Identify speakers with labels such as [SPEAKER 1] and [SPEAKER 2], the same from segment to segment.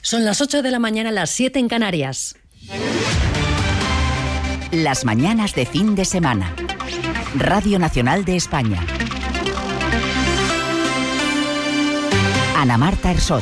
[SPEAKER 1] Son las 8 de la mañana, las 7 en Canarias.
[SPEAKER 2] Las mañanas de fin de semana. Radio Nacional de España. Ana Marta Ersoch.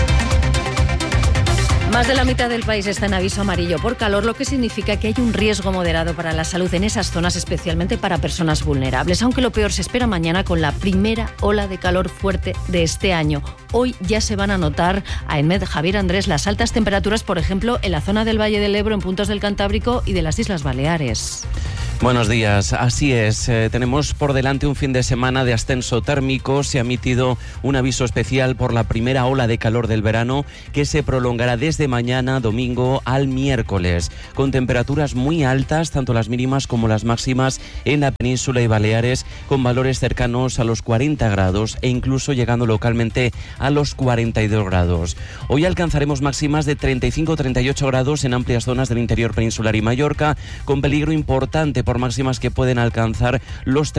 [SPEAKER 1] Más de la mitad del país está en aviso amarillo por calor, lo que significa que hay un riesgo moderado para la salud en esas zonas, especialmente para personas vulnerables. Aunque lo peor se espera mañana con la primera ola de calor fuerte de este año. Hoy ya se van a notar, Ahmed, Javier Andrés, las altas temperaturas, por ejemplo, en la zona del Valle del Ebro, en puntos del Cantábrico y de las Islas Baleares.
[SPEAKER 3] Buenos días, así es. Tenemos por delante un fin de semana de ascenso térmico. Se ha emitido un aviso especial por la primera ola de calor del verano que se prolongará desde mañana, domingo, al miércoles, con temperaturas muy altas, tanto las mínimas como las máximas en la península y Baleares, con valores cercanos a los 40 grados e incluso llegando localmente a los 42 grados. Hoy alcanzaremos máximas de 35-38 grados en amplias zonas del interior peninsular y Mallorca, con peligro importante por máximas que pueden alcanzar los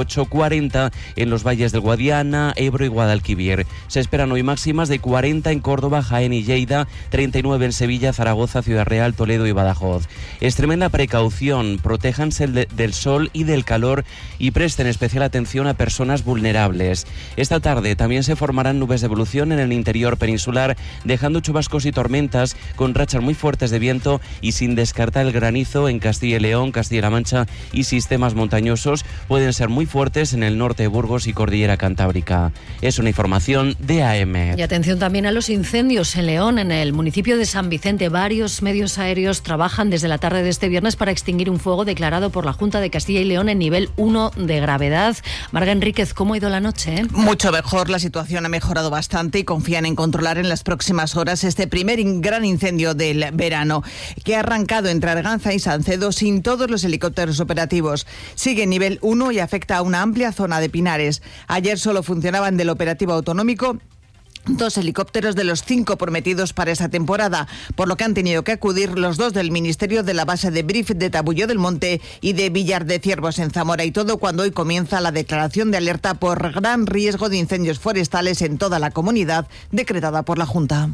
[SPEAKER 3] 38-40 en los valles del Guadiana, Ebro y Guadalquivir. Se esperan hoy máximas de 40 en Córdoba, Jaén y Lleida, 39 en Sevilla, Zaragoza, Ciudad Real, Toledo y Badajoz. Extremen la precaución, protéjanse del sol y del calor y presten especial atención a personas vulnerables. Esta tarde también se formarán nubes de evolución en el interior peninsular, dejando chubascos y tormentas con rachas muy fuertes de viento y sin descartar el granizo en Castilla y León, Castilla-La Mancha y sistemas montañosos pueden ser muy fuertes en el norte de Burgos y Cordillera Cantábrica. Es una información de AM.
[SPEAKER 1] Y atención también a los incendios en León, en el municipio de San Vicente. Varios medios aéreos trabajan desde la tarde de este viernes para extinguir un fuego declarado por la Junta de Castilla y León en nivel 1 de gravedad. Marga Enríquez, ¿cómo ha ido la noche?
[SPEAKER 4] Mucho mejor, la situación ha mejorado bastante y confían en controlar en las próximas horas este primer gran incendio del verano, que ha arrancado entre Arganza y Salcedo sin todos los helicópteros operativos. Sigue en nivel 1 y afecta a una amplia zona de pinares. Ayer solo funcionaban del operativo autonómico 2 helicópteros de los 5 prometidos para esta temporada, por lo que han tenido que acudir los 2 del Ministerio de la base de Brif de Tabulló del Monte y de Villar de Ciervos en Zamora, y todo cuando hoy comienza la declaración de alerta por gran riesgo de incendios forestales en toda la comunidad, decretada por la Junta.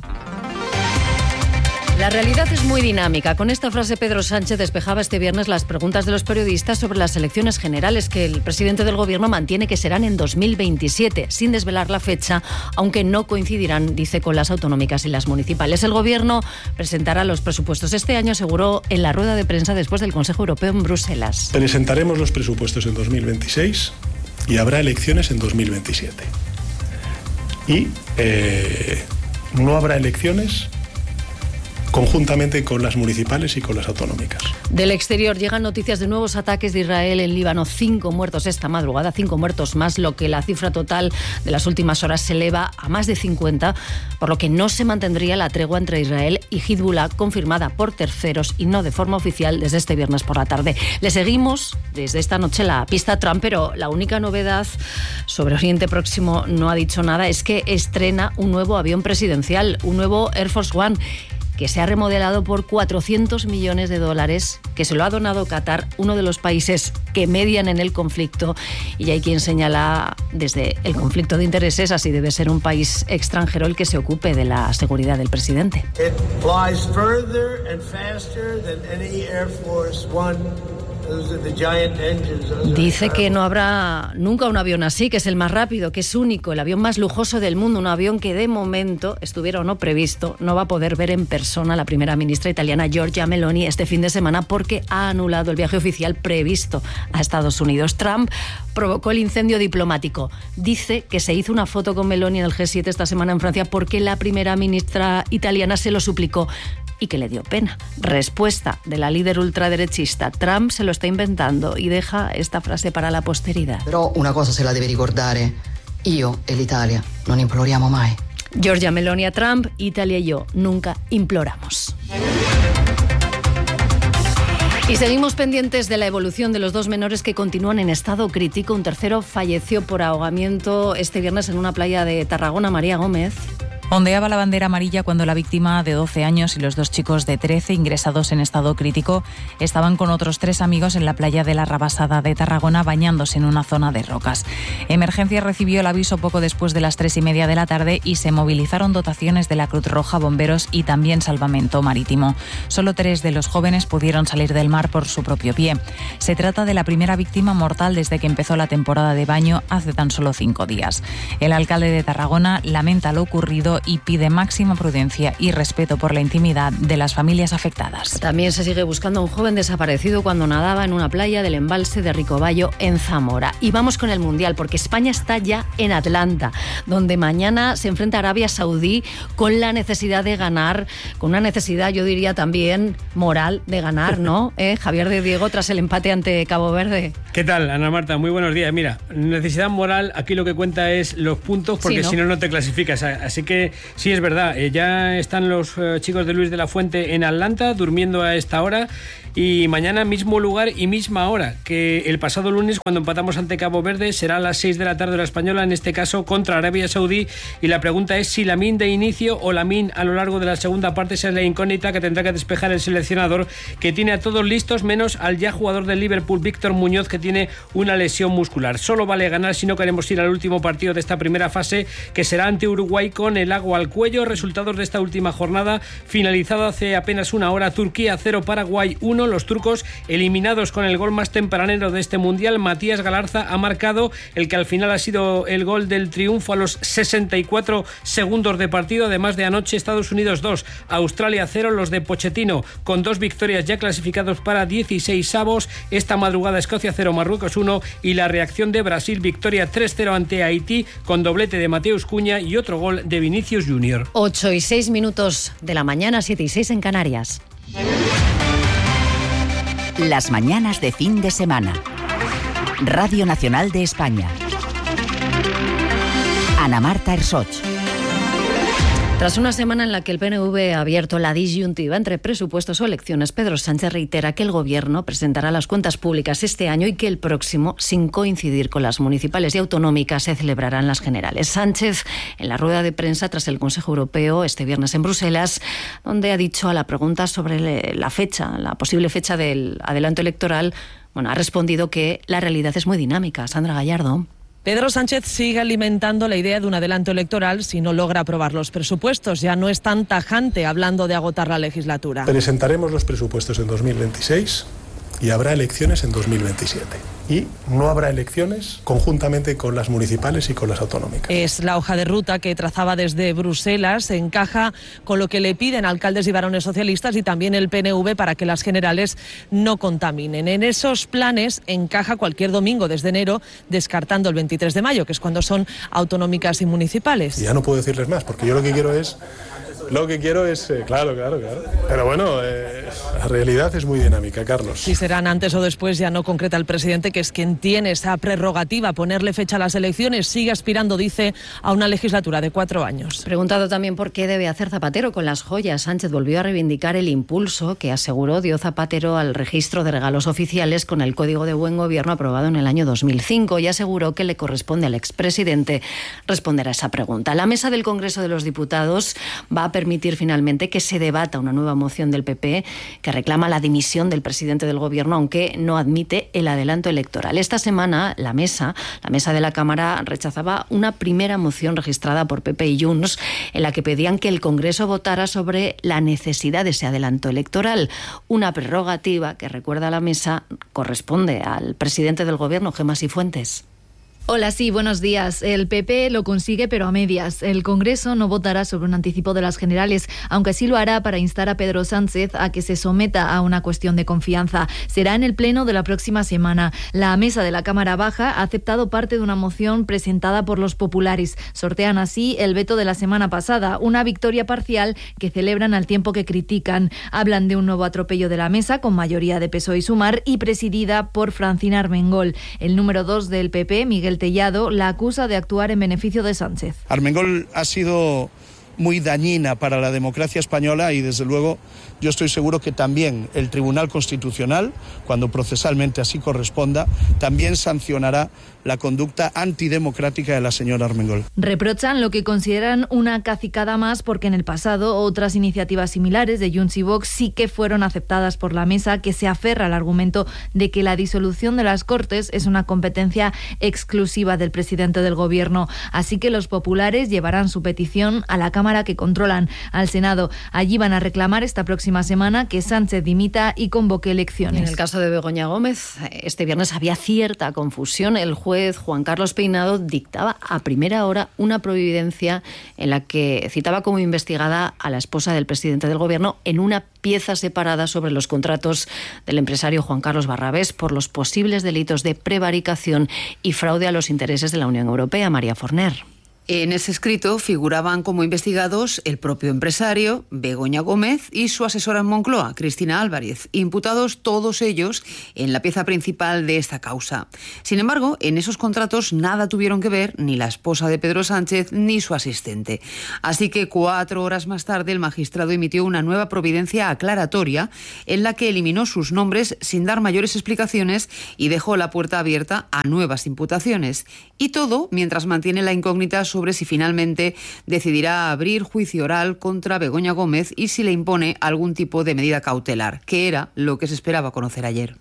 [SPEAKER 1] La realidad es muy dinámica. Con esta frase Pedro Sánchez despejaba este viernes las preguntas de los periodistas sobre las elecciones generales que el presidente del gobierno mantiene que serán en 2027, sin desvelar la fecha, aunque no coincidirán, dice, con las autonómicas y las municipales. El gobierno presentará los presupuestos este año, aseguró en la rueda de prensa después del Consejo Europeo en Bruselas.
[SPEAKER 5] Presentaremos los presupuestos en 2026 y habrá elecciones en 2027. Y no habrá elecciones conjuntamente con las municipales y con las autonómicas.
[SPEAKER 1] Del exterior llegan noticias de nuevos ataques de Israel en Líbano. 5 muertos esta madrugada, 5 muertos más, lo que la cifra total de las últimas horas se eleva a más de 50, por lo que no se mantendría la tregua entre Israel y Hezbollah, confirmada por terceros y no de forma oficial desde este viernes por la tarde. Le seguimos desde esta noche la pista a Trump, pero la única novedad sobre Oriente Próximo, no ha dicho nada, es que estrena un nuevo avión presidencial, un nuevo Air Force One, que se ha remodelado por $400 millones, que se lo ha donado Qatar, uno de los países que median en el conflicto, y hay quien señala desde el conflicto de intereses, así debe ser un país extranjero el que se ocupe de la seguridad del presidente.
[SPEAKER 6] It flies further and faster than any Air Force One.
[SPEAKER 1] Dice que no habrá nunca un avión así, que es el más rápido, que es único, el avión más lujoso del mundo, un avión que de momento, estuviera o no previsto, no va a poder ver en persona la primera ministra italiana Giorgia Meloni este fin de semana porque ha anulado el viaje oficial previsto a Estados Unidos. Trump provocó el incendio diplomático. Dice que se hizo una foto con Meloni en el G7 esta semana en Francia porque la primera ministra italiana se lo suplicó y que le dio pena. Respuesta de la líder ultraderechista. Trump se lo está inventando y deja esta frase para la posteridad.
[SPEAKER 7] Però una cosa se la deve ricordare, io e l'Italia non imploriamo mai.
[SPEAKER 1] Giorgia Meloni a Trump, Italia y yo nunca imploramos. Y seguimos pendientes de la evolución de los 2 menores que continúan en estado crítico. Un tercero falleció por ahogamiento este viernes en una playa de Tarragona. María Gómez.
[SPEAKER 8] Ondeaba la bandera amarilla cuando la víctima de 12 años y los 2 chicos de 13 ingresados en estado crítico estaban con otros 3 amigos en la playa de la Rabasada de Tarragona bañándose en una zona de rocas. Emergencia recibió el aviso poco después de las 3:30 de la tarde y se movilizaron dotaciones de la Cruz Roja, bomberos y también salvamento marítimo. Solo 3 de los jóvenes pudieron salir del mar por su propio pie. Se trata de la primera víctima mortal desde que empezó la temporada de baño hace tan solo 5 días. El alcalde de Tarragona lamenta lo ocurrido y pide máxima prudencia y respeto por la intimidad de las familias afectadas.
[SPEAKER 1] También se sigue buscando a un joven desaparecido cuando nadaba en una playa del embalse de Ricobayo en Zamora. Y vamos con el Mundial, porque España está ya en Atlanta, donde mañana se enfrenta a Arabia Saudí con la necesidad de ganar, con una necesidad, yo diría también moral, de ganar, ¿no? Javier de Diego, tras el empate ante Cabo Verde.
[SPEAKER 9] ¿Qué tal, Ana Marta? Muy buenos días. Mira, necesidad moral, aquí lo que cuenta es los puntos, porque si no te clasificas. Así que sí, es verdad, ya están los chicos de Luis de la Fuente en Atlanta durmiendo a esta hora y mañana mismo lugar y misma hora que el pasado lunes cuando empatamos ante Cabo Verde. Será a las 6 de la tarde la española, en este caso contra Arabia Saudí, y la pregunta es si Lamine de inicio o Lamine a lo largo de la segunda parte. Esa es la incógnita que tendrá que despejar el seleccionador, que tiene a todos listos menos al ya jugador del Liverpool, Víctor Muñoz, que tiene una lesión muscular. Solo vale ganar si no queremos ir al último partido de esta primera fase, que será ante Uruguay con el agua al cuello. Resultados de esta última jornada, finalizado hace apenas una hora: Turquía 0, Paraguay 1. Los turcos eliminados con el gol más tempranero de este mundial. Matías Galarza ha marcado el que al final ha sido el gol del triunfo a los 64 segundos de partido. Además de anoche, Estados Unidos 2, Australia 0. Los de Pochettino con 2 victorias ya clasificados para 16avos. Esta madrugada Escocia 0, Marruecos 1. Y la reacción de Brasil, victoria 3-0 ante Haití con doblete de Mateus Cunha y otro gol de Vinicius Junior.
[SPEAKER 1] 8:06 de la mañana, 7:06 en Canarias.
[SPEAKER 2] Las mañanas de fin de semana. Radio Nacional de España. Ana Marta Ersoch.
[SPEAKER 1] Tras una semana en la que el PNV ha abierto la disyuntiva entre presupuestos o elecciones, Pedro Sánchez reitera que el Gobierno presentará las cuentas públicas este año y que el próximo, sin coincidir con las municipales y autonómicas, se celebrarán las generales. Sánchez, en la rueda de prensa tras el Consejo Europeo este viernes en Bruselas, donde ha dicho a la pregunta sobre la posible fecha del adelanto electoral, ha respondido que la realidad es muy dinámica. Sandra Gallardo.
[SPEAKER 10] Pedro Sánchez sigue alimentando la idea de un adelanto electoral si no logra aprobar los presupuestos. Ya no es tan tajante hablando de agotar la legislatura.
[SPEAKER 5] Presentaremos los presupuestos en 2026 y habrá elecciones en 2027. Y no habrá elecciones conjuntamente con las municipales y con las autonómicas.
[SPEAKER 10] Es la hoja de ruta que trazaba desde Bruselas, encaja con lo que le piden alcaldes y varones socialistas y también el PNV para que las generales no contaminen. En esos planes encaja cualquier domingo desde enero, descartando el 23 de mayo, que es cuando son autonómicas y municipales.
[SPEAKER 5] Ya no puedo decirles más, porque yo lo que quiero es, claro. Pero bueno, la realidad es muy dinámica, Carlos.
[SPEAKER 10] Si serán antes o después ya no concreta el presidente, que es quien tiene esa prerrogativa, ponerle fecha a las elecciones. Sigue aspirando, dice, a una legislatura de 4 años.
[SPEAKER 1] Preguntado también por qué debe hacer Zapatero con las joyas, Sánchez volvió a reivindicar el impulso que aseguró dio Zapatero al registro de regalos oficiales con el Código de Buen Gobierno aprobado en el año 2005 y aseguró que le corresponde al expresidente responder a esa pregunta. La mesa del Congreso de los Diputados va a permitir finalmente que se debata una nueva moción del PP que reclama la dimisión del presidente del Gobierno, aunque no admite el adelanto electoral. Esta semana la mesa de la Cámara rechazaba una primera moción registrada por PP y Junts en la que pedían que el Congreso votara sobre la necesidad de ese adelanto electoral, una prerrogativa que, recuerda la mesa, corresponde al presidente del Gobierno, Gemma Sifuentes.
[SPEAKER 11] Hola, sí, buenos días. El PP lo consigue, pero a medias. El Congreso no votará sobre un anticipo de las generales, aunque sí lo hará para instar a Pedro Sánchez a que se someta a una cuestión de confianza. Será en el pleno de la próxima semana. La mesa de la Cámara Baja ha aceptado parte de una moción presentada por los populares. Sortean así el veto de la semana pasada, una victoria parcial que celebran al tiempo que critican. Hablan de un nuevo atropello de la mesa, con mayoría de PSOE y Sumar, y presidida por Francina Armengol. El número 2 del PP, Miguel Tellado, la acusa de actuar en beneficio de Sánchez.
[SPEAKER 12] Armengol ha sido muy dañina para la democracia española y desde luego yo estoy seguro que también el Tribunal Constitucional, cuando procesalmente así corresponda, también sancionará la conducta antidemocrática de la señora Armengol.
[SPEAKER 11] Reprochan lo que consideran una cacicada más porque en el pasado otras iniciativas similares de Junts y Vox sí que fueron aceptadas por la mesa, que se aferra al argumento de que la disolución de las Cortes es una competencia exclusiva del presidente del Gobierno. Así que los populares llevarán su petición a la Cámara que controlan, al Senado. Allí van a reclamar esta próxima semana que Sánchez dimita y convoque elecciones.
[SPEAKER 1] En el caso de Begoña Gómez, este viernes había cierta confusión. El juez Juan Carlos Peinado dictaba a primera hora una providencia en la que citaba como investigada a la esposa del presidente del Gobierno en una pieza separada sobre los contratos del empresario Juan Carlos Barrabés por los posibles delitos de prevaricación y fraude a los intereses de la Unión Europea. María Forner.
[SPEAKER 13] En ese escrito figuraban como investigados el propio empresario, Begoña Gómez, y su asesora en Moncloa, Cristina Álvarez, imputados todos ellos en la pieza principal de esta causa. Sin embargo, en esos contratos nada tuvieron que ver ni la esposa de Pedro Sánchez ni su asistente. Así que 4 horas más tarde el magistrado emitió una nueva providencia aclaratoria en la que eliminó sus nombres sin dar mayores explicaciones y dejó la puerta abierta a nuevas imputaciones. Y todo mientras mantiene la incógnita sobre si finalmente decidirá abrir juicio oral contra Begoña Gómez y si le impone algún tipo de medida cautelar, que era lo que se esperaba conocer ayer.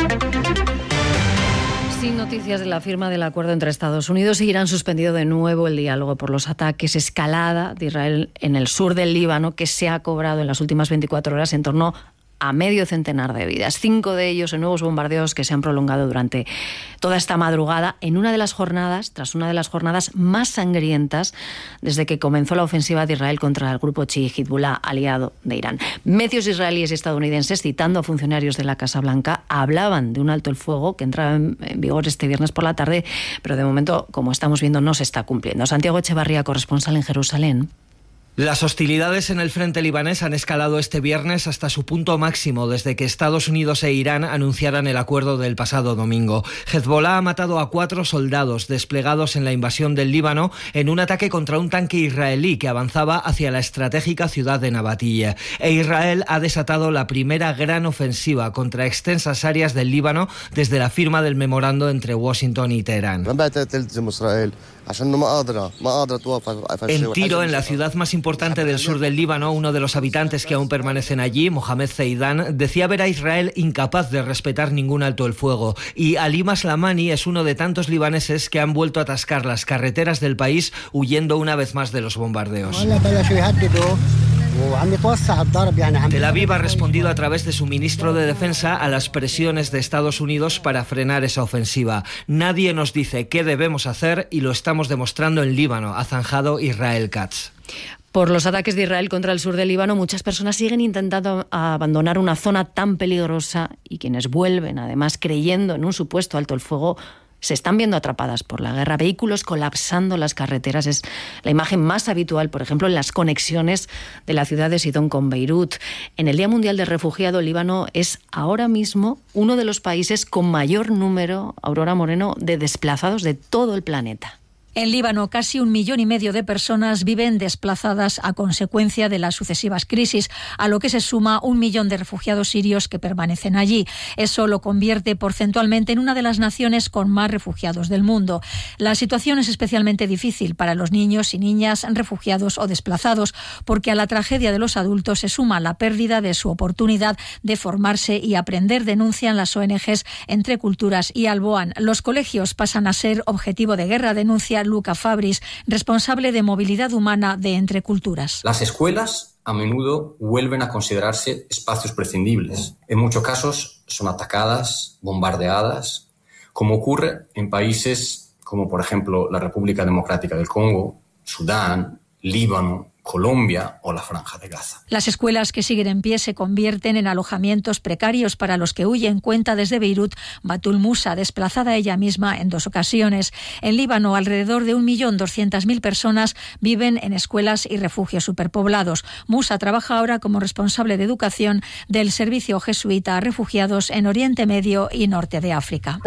[SPEAKER 1] Sin noticias de la firma del acuerdo entre Estados Unidos, seguirán suspendido de nuevo el diálogo por los ataques, escalada de Israel en el sur del Líbano, que se ha cobrado en las últimas 24 horas en torno a medio centenar de vidas, 5 de ellos en nuevos bombardeos que se han prolongado durante toda esta madrugada, tras una de las jornadas más sangrientas desde que comenzó la ofensiva de Israel contra el grupo chií Hezbollah, aliado de Irán. Medios israelíes y estadounidenses, citando a funcionarios de la Casa Blanca, hablaban de un alto el fuego que entraba en vigor este viernes por la tarde, pero de momento, como estamos viendo, no se está cumpliendo. Santiago Echevarría, corresponsal en Jerusalén.
[SPEAKER 14] Las hostilidades en el frente libanés han escalado este viernes hasta su punto máximo desde que Estados Unidos e Irán anunciaran el acuerdo del pasado domingo. Hezbollah ha matado a 4 soldados desplegados en la invasión del Líbano en un ataque contra un tanque israelí que avanzaba hacia la estratégica ciudad de Nabatilla. E Israel ha desatado la primera gran ofensiva contra extensas áreas del Líbano desde la firma del memorando entre Washington y Teherán. En Tiro, en la ciudad más importante del sur del Líbano, uno de los habitantes que aún permanecen allí, Mohamed Zeidan, decía ver a Israel incapaz de respetar ningún alto el fuego. Y Ali Maslamani es uno de tantos libaneses que han vuelto a atascar las carreteras del país huyendo una vez más de los bombardeos. Tel Aviv ha respondido a través de su ministro de Defensa a las presiones de Estados Unidos para frenar esa ofensiva. Nadie nos dice qué debemos hacer y lo estamos demostrando en Líbano, ha zanjado Israel Katz.
[SPEAKER 1] Por los ataques de Israel contra el sur del Líbano, muchas personas siguen intentando abandonar una zona tan peligrosa y quienes vuelven, además creyendo en un supuesto alto el fuego, se están viendo atrapadas por la guerra. Vehículos colapsando las carreteras es la imagen más habitual, por ejemplo, en las conexiones de la ciudad de Sidón con Beirut. En el Día Mundial del Refugiado, Líbano es ahora mismo uno de los países con mayor número, Aurora Moreno, de desplazados de todo el planeta.
[SPEAKER 15] En Líbano, casi 1,5 millones de personas viven desplazadas a consecuencia de las sucesivas crisis, a lo que se suma 1 millón de refugiados sirios que permanecen allí. Eso lo convierte porcentualmente en una de las naciones con más refugiados del mundo. La situación es especialmente difícil para los niños y niñas refugiados o desplazados, porque a la tragedia de los adultos se suma la pérdida de su oportunidad de formarse y aprender, denuncian las ONGs Entre Culturas y Alboan. Los colegios pasan a ser objetivo de guerra, denuncia Luca Fabris, responsable de movilidad humana de Entre Culturas.
[SPEAKER 16] Las escuelas a menudo vuelven a considerarse espacios prescindibles. En muchos casos son atacadas, bombardeadas, como ocurre en países como, por ejemplo, la República Democrática del Congo, Sudán, Líbano, Colombia o la Franja de Gaza.
[SPEAKER 15] Las escuelas que siguen en pie se convierten en alojamientos precarios para los que huyen, cuenta desde Beirut Batul Musa, desplazada ella misma en 2 ocasiones. En Líbano, alrededor de 1.200.000 personas viven en escuelas y refugios superpoblados. Musa trabaja ahora como responsable de educación del Servicio Jesuita a Refugiados en Oriente Medio y Norte de África.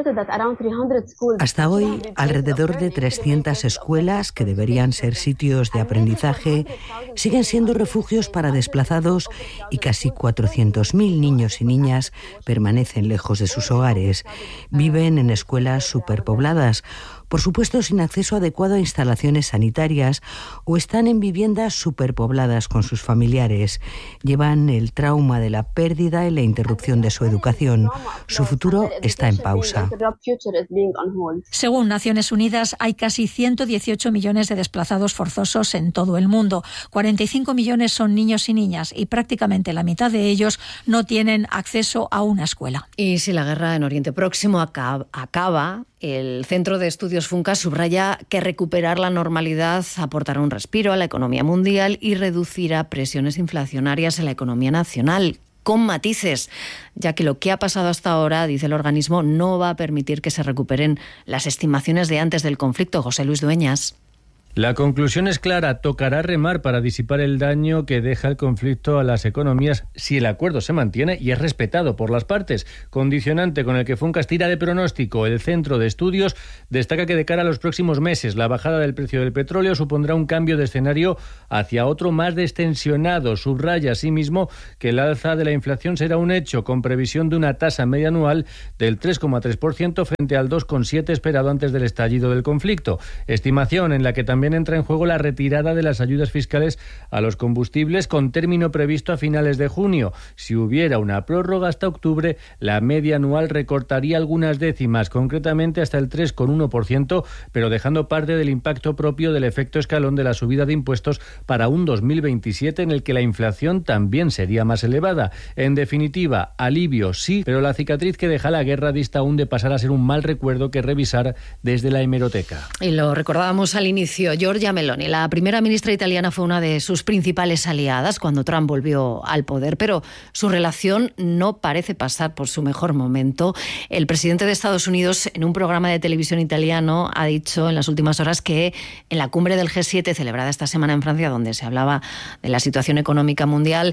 [SPEAKER 17] Hasta hoy, alrededor de 300 escuelas, que deberían ser sitios de de aprendizaje, siguen siendo refugios para desplazados y casi 400.000 niños y niñas permanecen lejos de sus hogares. Viven en escuelas superpobladas, por supuesto sin acceso adecuado a instalaciones sanitarias, o están en viviendas superpobladas con sus familiares. Llevan el trauma de la pérdida y la interrupción de su educación. Su futuro está en pausa.
[SPEAKER 15] Según Naciones Unidas, hay casi 118 millones de desplazados forzosos en todo el mundo. 45 millones son niños y niñas y prácticamente la mitad de ellos no tienen acceso a una escuela.
[SPEAKER 1] Y si la guerra en Oriente Próximo acaba, el Centro de Estudios FUNCAS subraya que recuperar la normalidad aportará un respiro a la economía mundial y reducirá presiones inflacionarias en la economía nacional, con matices, ya que lo que ha pasado hasta ahora, dice el organismo, no va a permitir que se recuperen las estimaciones de antes del conflicto. José Luis Dueñas.
[SPEAKER 9] La conclusión es clara, tocará remar para disipar el daño que deja el conflicto a las economías si el acuerdo se mantiene y es respetado por las partes. Condicionante con el que FUNCAS tira de pronóstico. El Centro de Estudios destaca que de cara a los próximos meses la bajada del precio del petróleo supondrá un cambio de escenario hacia otro más destensionado. Subraya asimismo que el alza de la inflación será un hecho, con previsión de una tasa media anual del 3,3% frente al 2,7% esperado antes del estallido del conflicto. Estimación en la que también entra en juego la retirada de las ayudas fiscales a los combustibles con término previsto a finales de junio. Si hubiera una prórroga hasta octubre, la media anual recortaría algunas décimas, concretamente hasta el 3,1%, pero dejando parte del impacto propio del efecto escalón de la subida de impuestos para un 2027 en el que la inflación también sería más elevada. En definitiva, alivio sí, pero la cicatriz que deja la guerra dista aún de pasar a ser un mal recuerdo que revisar desde la hemeroteca.
[SPEAKER 1] Y lo recordábamos al inicio. Giorgia Meloni, la primera ministra italiana, fue una de sus principales aliadas cuando Trump volvió al poder, pero su relación no parece pasar por su mejor momento. El presidente de Estados Unidos, en un programa de televisión italiano, ha dicho en las últimas horas que en la cumbre del G7, celebrada esta semana en Francia, donde se hablaba de la situación económica mundial,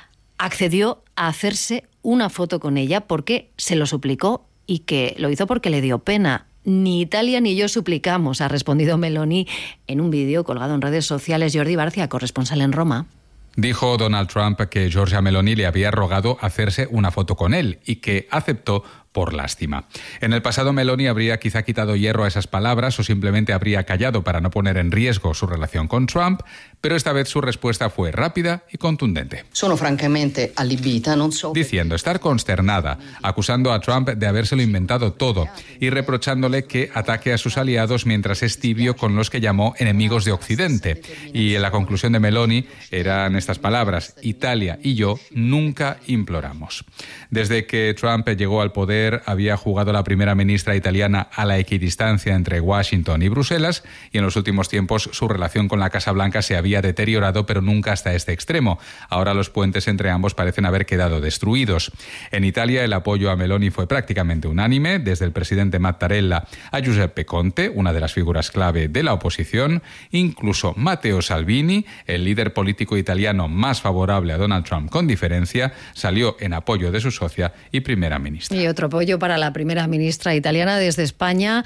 [SPEAKER 1] accedió a hacerse una foto con ella porque se lo suplicó y que lo hizo porque le dio pena. Ni Italia ni yo suplicamos, ha respondido Meloni en un vídeo colgado en redes sociales. Jordi Barcia, corresponsal en Roma.
[SPEAKER 18] Dijo Donald Trump que Giorgia Meloni le había rogado hacerse una foto con él y que aceptó por lástima. En el pasado, Meloni habría quizá quitado hierro a esas palabras o simplemente habría callado para no poner en riesgo su relación con Trump, pero esta vez su respuesta fue rápida y contundente.
[SPEAKER 7] Sono francamente allibita, non so...
[SPEAKER 18] Diciendo estar consternada, acusando a Trump de habérselo inventado todo y reprochándole que ataque a sus aliados mientras es tibio con los que llamó enemigos de Occidente. Y en la conclusión de Meloni eran estas palabras: Italia y yo nunca imploramos. Desde que Trump llegó al poder, había jugado la primera ministra italiana a la equidistancia entre Washington y Bruselas, y en los últimos tiempos su relación con la Casa Blanca se había deteriorado, pero nunca hasta este extremo. Ahora los puentes entre ambos parecen haber quedado destruidos. En Italia el apoyo a Meloni fue prácticamente unánime, desde el presidente Mattarella a Giuseppe Conte, una de las figuras clave de la oposición, incluso Matteo Salvini, el líder político italiano más favorable a Donald Trump con diferencia, salió en apoyo de su socia y primera ministra.
[SPEAKER 1] Y otro apoyo para la primera ministra italiana desde España,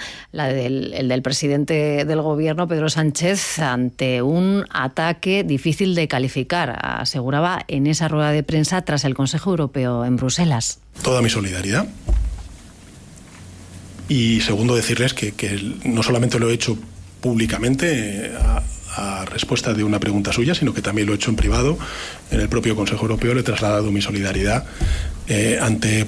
[SPEAKER 1] el del presidente del gobierno, Pedro Sánchez, ante un ataque difícil de calificar, aseguraba en esa rueda de prensa tras el Consejo Europeo en Bruselas.
[SPEAKER 5] Toda mi solidaridad. Y segundo, decirles que no solamente lo he hecho públicamente a respuesta de una pregunta suya, sino que también lo he hecho en privado. En el propio Consejo Europeo le he trasladado mi solidaridad ante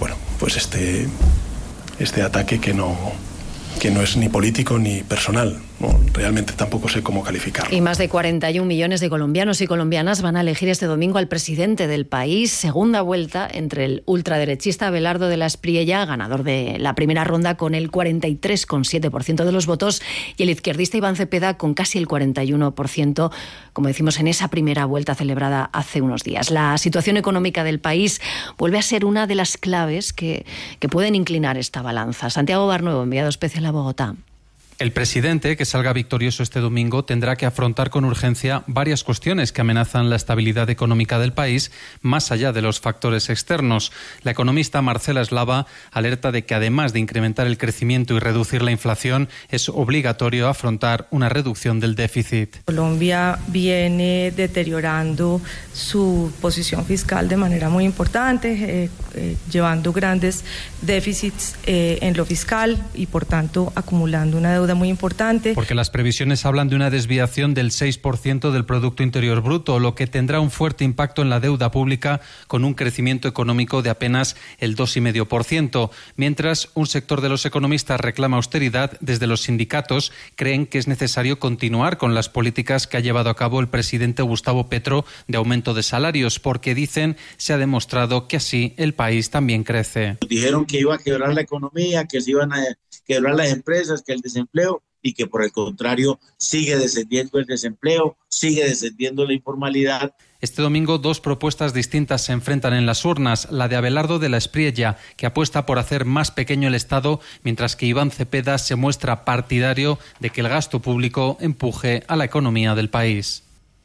[SPEAKER 5] este ataque que no es ni político ni personal. No, realmente tampoco sé cómo calificarlo.
[SPEAKER 1] Y más de 41 millones de colombianos y colombianas van a elegir este domingo al presidente del país. Segunda vuelta entre el ultraderechista Abelardo de la Espriella, ganador de la primera ronda con el 43,7% de los votos, y el izquierdista Iván Cepeda con casi el 41%, como decimos, en esa primera vuelta celebrada hace unos días. La situación económica del país vuelve a ser una de las claves que pueden inclinar esta balanza. Santiago Barnuevo, enviado especial a Bogotá.
[SPEAKER 19] El presidente, que salga victorioso este domingo, tendrá que afrontar con urgencia varias cuestiones que amenazan la estabilidad económica del país, más allá de los factores externos. La economista Marcela Eslava alerta de que, además de incrementar el crecimiento y reducir la inflación, es obligatorio afrontar una reducción del déficit.
[SPEAKER 20] Colombia viene deteriorando su posición fiscal de manera muy importante, llevando grandes déficits en lo fiscal y, por tanto, acumulando una deuda muy importante.
[SPEAKER 19] Porque las previsiones hablan de una desviación del 6% del Producto Interior Bruto, lo que tendrá un fuerte impacto en la deuda pública, con un crecimiento económico de apenas el 2,5%. Mientras un sector de los economistas reclama austeridad, desde los sindicatos creen que es necesario continuar con las políticas que ha llevado a cabo el presidente Gustavo Petro de aumento de salarios, porque dicen se ha demostrado que así el país también crece.
[SPEAKER 21] Dijeron que iba a quebrar la economía, que se iban a quebrar las empresas, que el desempleo, y que por el contrario sigue descendiendo el desempleo, sigue descendiendo la informalidad.
[SPEAKER 19] Este domingo 2 propuestas distintas se enfrentan en las urnas, la de Abelardo de la Espriella, que apuesta por hacer más pequeño el Estado, mientras que Iván Cepeda se muestra partidario de que el gasto público empuje a la economía del país.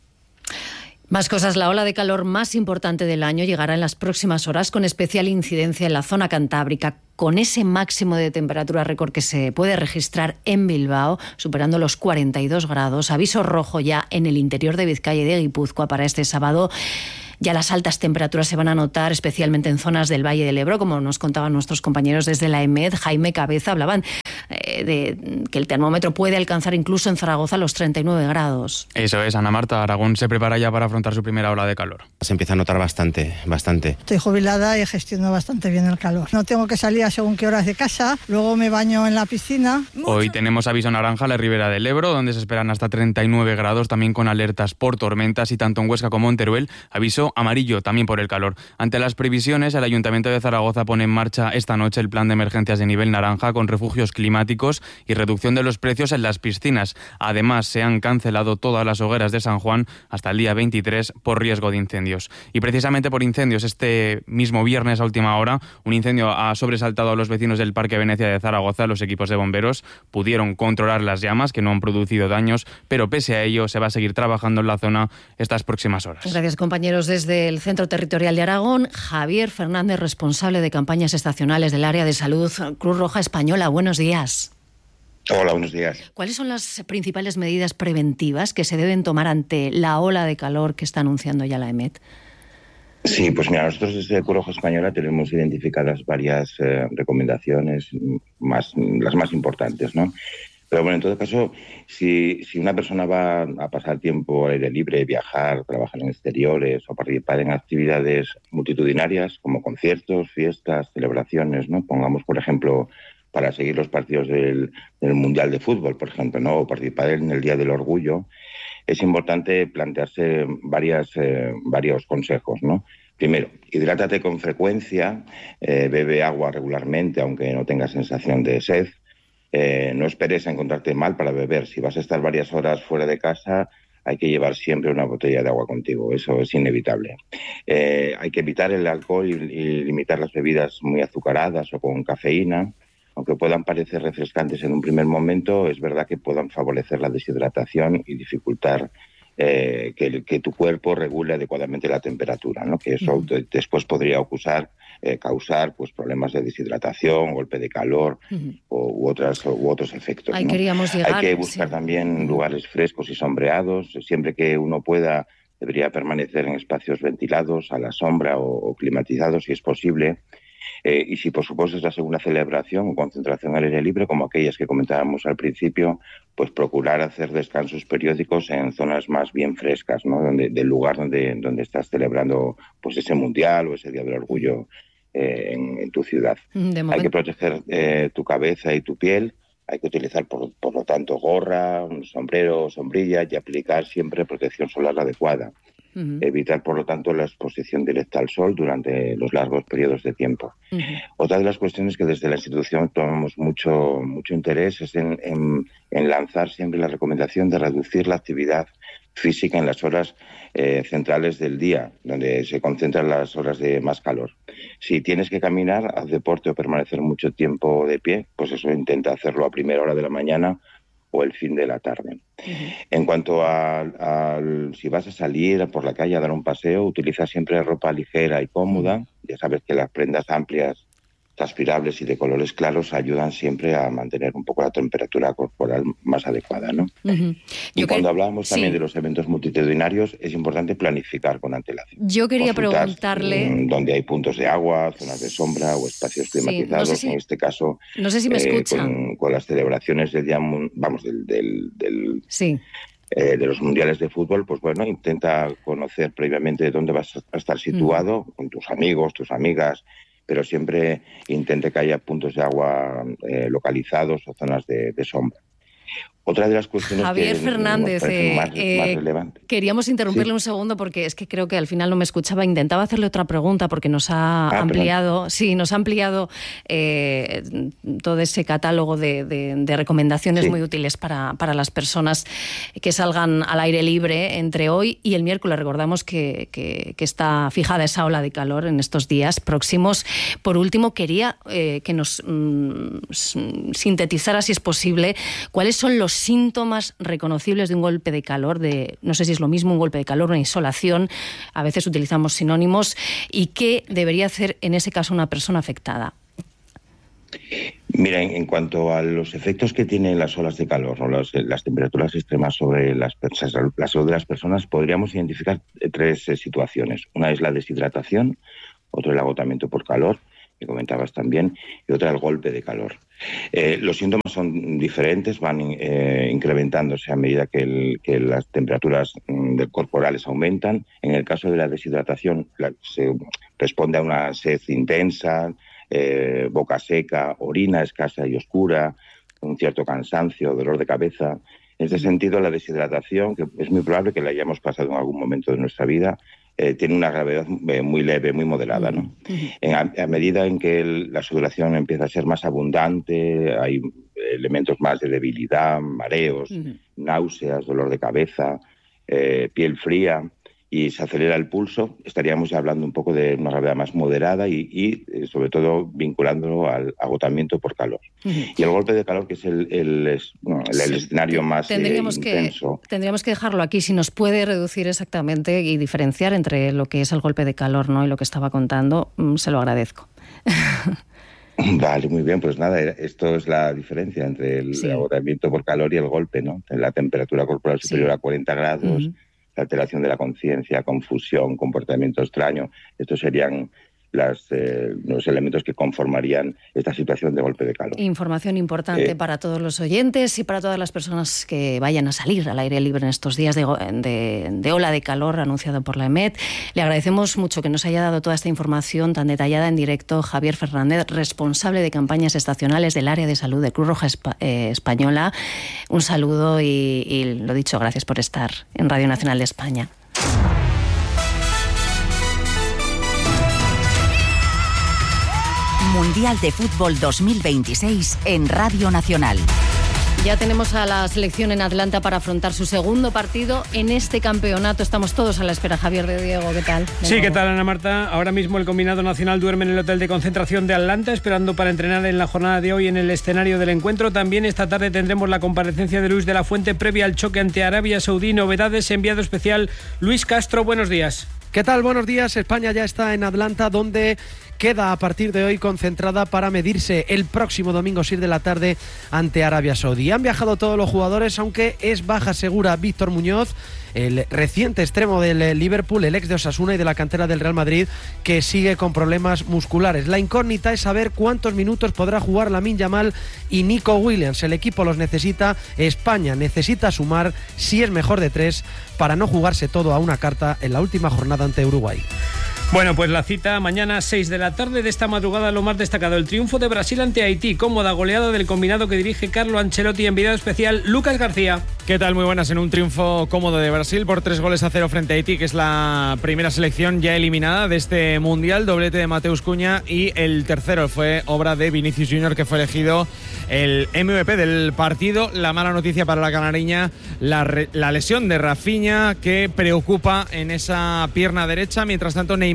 [SPEAKER 1] Más cosas. La ola de calor más importante del año llegará en las próximas horas, con especial incidencia en la zona cantábrica, con ese máximo de temperatura récord que se puede registrar en Bilbao, superando los 42 grados. Aviso rojo ya en el interior de Vizcaya y de Guipúzcoa para este sábado. Ya las altas temperaturas se van a notar especialmente en zonas del Valle del Ebro, como nos contaban nuestros compañeros desde la EMED. Jaime Cabeza, hablaban de que el termómetro puede alcanzar incluso en Zaragoza los 39 grados.
[SPEAKER 22] Eso es, Ana Marta. Aragón se prepara ya para afrontar su primera ola de calor.
[SPEAKER 23] Se empieza a notar bastante.
[SPEAKER 24] Estoy jubilada y gestiono bastante bien el calor. No tengo que salir a según qué horas de casa, luego me baño en la piscina.
[SPEAKER 22] Hoy tenemos aviso naranja en la Ribera del Ebro, donde se esperan hasta 39 grados, también con alertas por tormentas, y tanto en Huesca como en Teruel, aviso amarillo también por el calor. Ante las previsiones, el Ayuntamiento de Zaragoza pone en marcha esta noche el plan de emergencias de nivel naranja, con refugios climáticos y reducción de los precios en las piscinas. Además, se han cancelado todas las hogueras de San Juan hasta el día 23 por riesgo de incendios. Y precisamente por incendios, este mismo viernes a última hora, un incendio ha sobresaltado a los vecinos del Parque Venecia de Zaragoza. Los equipos de bomberos pudieron controlar las llamas, que no han producido daños, pero pese a ello se va a seguir trabajando en la zona estas próximas horas.
[SPEAKER 1] Gracias, compañeros. Desde el Centro Territorial de Aragón, Javier Fernández, responsable de campañas estacionales del área de salud Cruz Roja Española. Buenos días.
[SPEAKER 25] Hola, buenos días.
[SPEAKER 1] ¿Cuáles son las principales medidas preventivas que se deben tomar ante la ola de calor que está anunciando ya la EMET?
[SPEAKER 25] Sí, pues mira, nosotros desde Cruz Roja Española tenemos identificadas varias recomendaciones, las más importantes, ¿no? Pero bueno, en todo caso, si una persona va a pasar tiempo al aire libre, viajar, trabajar en exteriores o participar en actividades multitudinarias como conciertos, fiestas, celebraciones, ¿no? Pongamos, por ejemplo, para seguir los partidos del Mundial de Fútbol, por ejemplo, ¿no? O participar en el Día del Orgullo, es importante plantearse varios consejos, ¿no? Primero, hidrátate con frecuencia, bebe agua regularmente, aunque no tengas sensación de sed. No esperes a encontrarte mal para beber. Si vas a estar varias horas fuera de casa, hay que llevar siempre una botella de agua contigo. Eso es inevitable. Hay que evitar el alcohol y limitar las bebidas muy azucaradas o con cafeína. Aunque puedan parecer refrescantes en un primer momento, es verdad que puedan favorecer la deshidratación y dificultar que tu cuerpo regule adecuadamente la temperatura, ¿no? Que eso después podría causar pues problemas de deshidratación, golpe de calor u otros efectos,
[SPEAKER 1] Ahí
[SPEAKER 25] ¿no?
[SPEAKER 1] queríamos llegar.
[SPEAKER 25] Hay que buscar también lugares frescos y sombreados. Siempre que uno pueda, debería permanecer en espacios ventilados, a la sombra o climatizados si es posible. Y si por supuesto es la segunda celebración o concentración al aire libre, como aquellas que comentábamos al principio, pues procurar hacer descansos periódicos en zonas más bien frescas, ¿no? Del lugar donde estás celebrando pues ese mundial o ese Día del Orgullo en tu ciudad. Hay que proteger tu cabeza y tu piel. Hay que utilizar, por lo tanto, gorra, un sombrero, sombrilla, y aplicar siempre protección solar adecuada. Evitar, por lo tanto, la exposición directa al sol durante los largos periodos de tiempo. Otra de las cuestiones que desde la institución tomamos mucho interés es en lanzar siempre la recomendación de reducir la actividad física en las horas centrales del día, donde se concentran las horas de más calor. Si tienes que caminar, haz deporte o permanecer mucho tiempo de pie, pues eso, intenta hacerlo a primera hora de la mañana o el fin de la tarde. En cuanto a si vas a salir por la calle a dar un paseo, utiliza siempre ropa ligera y cómoda. Ya sabes que las prendas amplias, transpirables y de colores claros ayudan siempre a mantener un poco la temperatura corporal más adecuada, ¿no? Y cuando hablábamos también de los eventos multitudinarios, es importante planificar con antelación.
[SPEAKER 1] Yo quería preguntarle...
[SPEAKER 25] Donde hay puntos de agua, zonas de sombra o espacios climatizados, no sé en este caso...
[SPEAKER 1] No sé si me escucha.
[SPEAKER 25] Con las celebraciones del día, de los mundiales de fútbol, pues bueno, intenta conocer previamente dónde vas a estar situado, con tus amigos, tus amigas, pero siempre intente que haya puntos de agua localizados o zonas de sombra. Otra de las cuestiones
[SPEAKER 1] Javier Fernández,
[SPEAKER 25] más relevante.
[SPEAKER 1] Queríamos interrumpirle un segundo porque es que creo que al final no me escuchaba. Intentaba hacerle otra pregunta porque nos ha ampliado todo ese catálogo de recomendaciones muy útiles para las personas que salgan al aire libre entre hoy y el miércoles. Recordamos que está fijada esa ola de calor en estos días próximos. Por último, quería que nos sintetizara, si es posible, cuáles son los síntomas reconocibles de un golpe de calor, no sé si es lo mismo un golpe de calor, una insolación, a veces utilizamos sinónimos, y qué debería hacer en ese caso una persona afectada.
[SPEAKER 25] Mira, en cuanto a los efectos que tienen las olas de calor o las temperaturas extremas sobre la salud de las personas, podríamos identificar 3 situaciones. Una es la deshidratación, otro el agotamiento por calor, que comentabas también, y otra el golpe de calor. Los síntomas son diferentes, van incrementándose a medida que las temperaturas corporales aumentan. En el caso de la deshidratación se responde a una sed intensa, boca seca, orina escasa y oscura, un cierto cansancio, dolor de cabeza. En este sentido, la deshidratación, que es muy probable que la hayamos pasado en algún momento de nuestra vida, tiene una gravedad muy leve, muy moderada, ¿no? A medida en que la sudoración empieza a ser más abundante, hay elementos más de debilidad, mareos, náuseas, dolor de cabeza, piel fría, y se acelera el pulso, estaríamos ya hablando un poco de una gravedad más moderada y sobre todo vinculándolo al agotamiento por calor. Y el golpe de calor, que es el escenario más intenso.
[SPEAKER 1] Tendríamos que dejarlo aquí. Si nos puede reducir exactamente y diferenciar entre lo que es el golpe de calor, ¿no?, y lo que estaba contando, se lo agradezco.
[SPEAKER 25] Vale, muy bien, pues nada, esto es la diferencia entre el agotamiento por calor y el golpe, ¿no? La temperatura corporal superior a 40 grados, la alteración de la conciencia, confusión, comportamiento extraño. Estos serían los elementos que conformarían esta situación de golpe de calor.
[SPEAKER 1] Información importante para todos los oyentes y para todas las personas que vayan a salir al aire libre en estos días de ola de calor anunciado por la EMET. Le agradecemos mucho que nos haya dado toda esta información tan detallada en directo Javier Fernández, responsable de campañas estacionales del área de salud de Cruz Roja Española. Un saludo y lo dicho, gracias por estar en Radio Nacional de España.
[SPEAKER 2] Mundial de Fútbol 2026 en Radio Nacional.
[SPEAKER 1] Ya tenemos a la selección en Atlanta para afrontar su segundo partido en este campeonato. Estamos todos a la espera. Javier de Diego, ¿qué tal?
[SPEAKER 9] Sí, ¿qué tal, Ana Marta? Ahora mismo el combinado nacional duerme en el hotel de concentración de Atlanta, esperando para entrenar en la jornada de hoy en el escenario del encuentro. También esta tarde tendremos la comparecencia de Luis de la Fuente previa al choque ante Arabia Saudí. Novedades, enviado especial Luis Castro, buenos días.
[SPEAKER 3] ¿Qué tal? Buenos días. España ya está en Atlanta, donde queda a partir de hoy concentrada para medirse el próximo domingo 6 de la tarde ante Arabia Saudí. Han viajado todos los jugadores, aunque es baja segura Víctor Muñoz, el reciente extremo del Liverpool, el ex de Osasuna y de la cantera del Real Madrid, que sigue con problemas musculares. La incógnita es saber cuántos minutos podrá jugar Lamine Yamal y Nico Williams. El equipo los necesita, España necesita sumar, si es mejor de 3, para no jugarse todo a una carta en la última jornada ante Uruguay.
[SPEAKER 9] Bueno, pues la cita mañana 6 de la tarde. De esta madrugada lo más destacado, el triunfo de Brasil ante Haití, cómoda goleada del combinado que dirige Carlo Ancelotti. Enviado especial Lucas García.
[SPEAKER 4] ¿Qué tal? Muy buenas. En un triunfo cómodo de Brasil por 3-0 frente a Haití, que es la primera selección ya eliminada de este Mundial. Doblete de Mateus Cunha y el tercero fue obra de Vinicius Junior, que fue elegido el MVP del partido. La mala noticia para la canariña, la lesión de Rafinha, que preocupa en esa pierna derecha. Mientras tanto, Neymar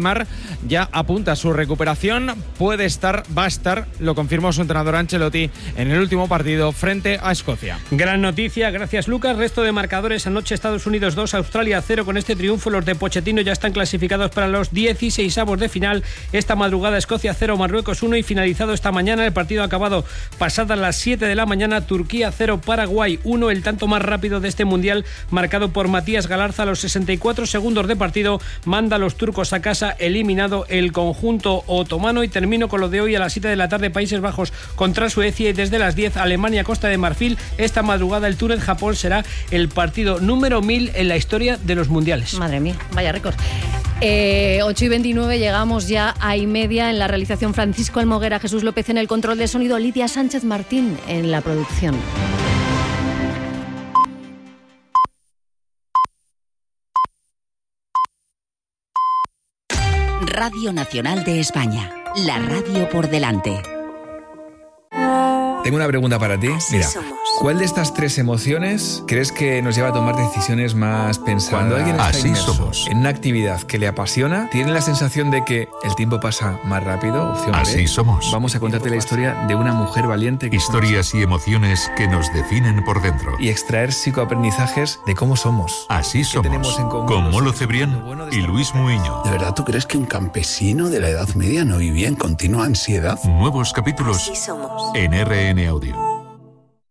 [SPEAKER 4] Neymar ya apunta a su recuperación, va a estar, lo confirmó su entrenador Ancelotti en el último partido frente a Escocia.
[SPEAKER 9] Gran noticia, gracias Lucas. Resto de marcadores: anoche Estados Unidos 2, Australia 0. Con este triunfo los de Pochettino ya están clasificados para los 16avos de final. Esta madrugada Escocia 0, Marruecos 1 y finalizado esta mañana el partido acabado pasadas las 7 de la mañana, Turquía 0, Paraguay 1, el tanto más rápido de este mundial marcado por Matías Galarza a los 64 segundos de partido, manda a los turcos a casa, eliminado el conjunto otomano. Y termino con lo de hoy a las 7 de la tarde, Países Bajos contra Suecia, y desde las 10 Alemania, Costa de Marfil. Esta madrugada el Túnez-Japón será el partido número 1000 en la historia de los mundiales.
[SPEAKER 1] Madre mía, vaya récord. 8:29, llegamos ya a y media. En la realización Francisco Almoguera, Jesús López en el control de sonido, Lidia Sánchez Martín en la producción.
[SPEAKER 2] Radio Nacional de España, la radio por delante.
[SPEAKER 6] Tengo una pregunta para ti. Mira, ¿cuál de estas 3 emociones crees que nos lleva a tomar decisiones más pensadas? Cuando alguien está inmerso en una actividad que le apasiona, ¿tiene la sensación de que el tiempo pasa más rápido? Opción B.
[SPEAKER 8] Así somos.
[SPEAKER 6] Vamos a contarte la historia de una mujer valiente.
[SPEAKER 8] Historias y emociones que nos definen por dentro.
[SPEAKER 6] Y extraer psicoaprendizajes de cómo somos.
[SPEAKER 8] Así somos. Con Molo Cebrián y Luis Muiño.
[SPEAKER 10] ¿De verdad tú crees que un campesino de la Edad Media no vivía en continua ansiedad?
[SPEAKER 8] Nuevos capítulos en RN Audio.